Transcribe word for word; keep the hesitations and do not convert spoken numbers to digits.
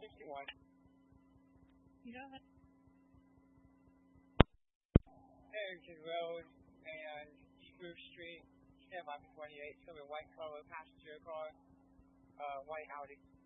sixty-one. You know that? Harrington Road and Spruce Street, ten by twenty-eight, coming white color passenger car, uh, white Audi.